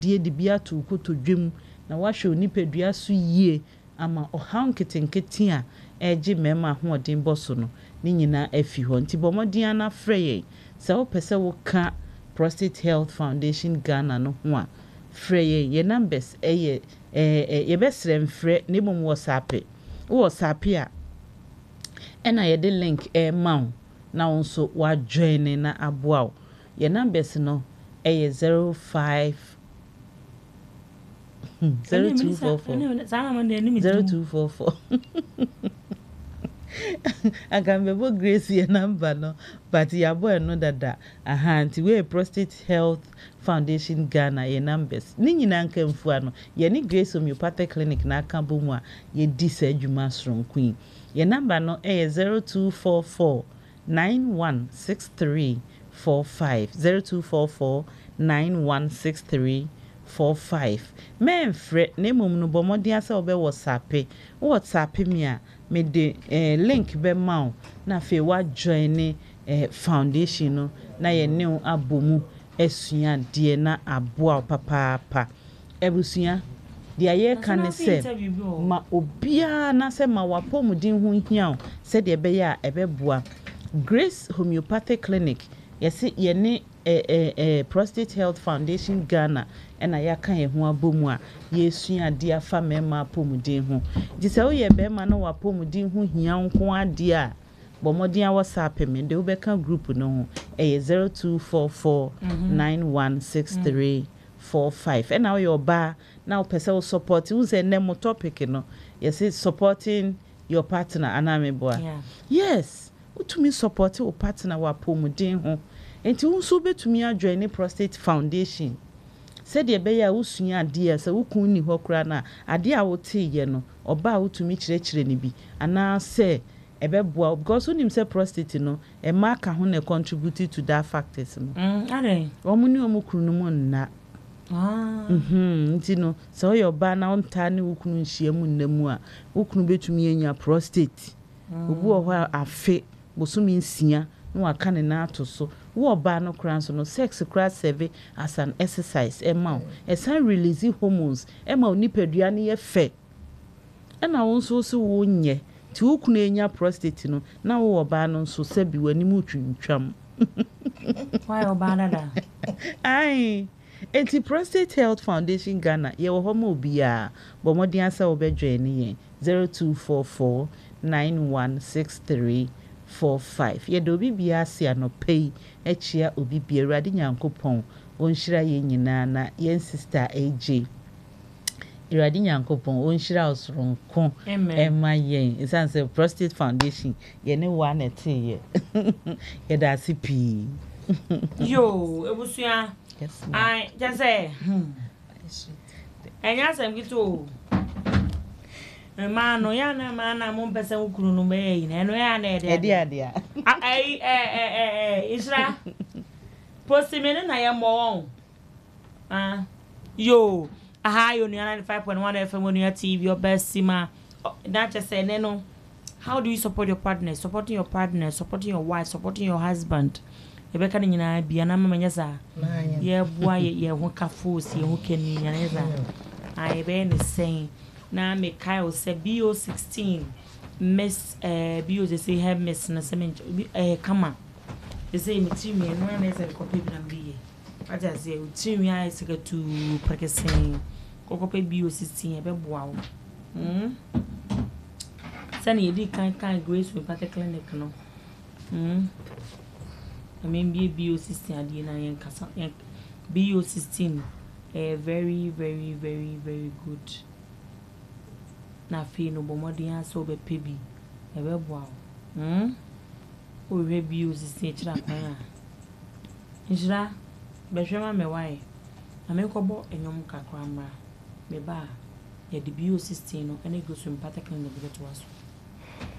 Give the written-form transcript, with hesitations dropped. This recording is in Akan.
die de bia to koto dwem na wahwe onipadua so yie ama ohaw nketenkete a eje mema hoɔden bɔso no ne nyina afi hɔ nti bɔmɔden na frɛ yɛn sɛ wo pɛsɛ wo ka Prostate Health Foundation Ghana no ho a frɛ yɛn yɛ numbers ɛyɛ yɛbɛsrɛ mfrɛ ne mmom WhatsApp a ɛna yɛde link ma wo na wo nso wa join na aboa wo yɛ numbers no ɛyɛ 0244 Agambebo Grace your number no but yabo no dada nti we Prostate Health Foundation Ghana your numbers ni nyina nkamfu ano ye ni Grace Homeopathic Clinic na aka bomu a ye di sa adwuma soronko your number no 0244 916345 0244 916345 memfre ne mum no bomodi asa obe WhatsApp me a me de link be ma na fe wa join foundation no na ye new abomu esua de na aboa papa ebusua de aye kan se ma obia na se ma wapomudin ho hia se de be ya ebeboa Grace Homeopathic Clinic yesi ye ne Prostate Health Foundation Ghana ena yaka ye ho abomu a yesua de afa mema apomudin ho gise wo ye be ma no wapomudin ho hia nko ade a bomodin a WhatsApp me de wo beka group no ho 0244 916345 ena wo ye oba na wo pese wo support wo say name topic no yesi supporting your partner anameboa yes utumi support your partner wapomudin ho enti unso betumi adjoin ne Prostate Foundation said ye be ya usua ade a se wukun ni ho kra na ade a wote ye no oba wutumi kirekire ni bi ana se ebeboa because unim say prostate no e marker ho na contribute to that factors no ade omuni omukunu mu na nti no so your ba na onta ne wukunu nhia mu nnamu a wukunu betumi enya prostate obu ho afe bosumi nsia no aka ne na ato so wo ba no kran so no sex kra serve as an exercise emma esan release hormones emma onipadua ne ye fe ena wo nso so wo nye ti wukunu enya prostate no na wo ba no nso sabi wani mu twintwam why obana da ai enti Prostate Health Foundation Ghana ye wo homo bia bomodin asa wo bedwe ne yen 0244 916345 ye do bibia sia no pay echia obi bia Awurade Nyankopon onhyira ye nyina na yen sister AJ Awurade Nyankopon onhyira osoronko ema yen isanse Prostate Foundation ye ne wa na te ye ye da sipi yo ebusua yes I just say enya sem gitu no ya na mana mo pese ukuru no me na no ya na ede isra posimene na ye mo yo aha yo 95.1 FM on your TV your best sima that just say no how do you support your partner supporting your wife supporting your husband ebeka ni nyina bia na mama nyesa ye bua ye ho kafos ye ho keni nyesa ai be ni sen na me Kyle say BO16 miss BO they say have miss na semen kama they say me team no na say ko pe bi na biye aja say team ya is ga to practicing ko pe BO16 e be boa wo sani edi kan Grace Homeopathic Clinic no I mean BO16 adi na yen kasa BO16 very very very very good na fe no bomodin aso be pebi e be boa o we BO16 chira kan njira be hwema me wai na me kobo enyom kakra mra me ba ye de BO16 no ene Grace Homeopathic Clinic be to aso